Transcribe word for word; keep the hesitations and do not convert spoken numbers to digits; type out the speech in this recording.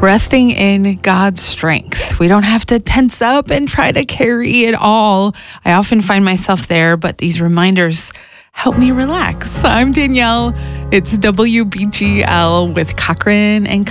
Resting in God's strength. We don't have to tense up and try to carry it all. I often find myself there, but these reminders help me relax. I'm Danielle. It's W B G L with Cochran and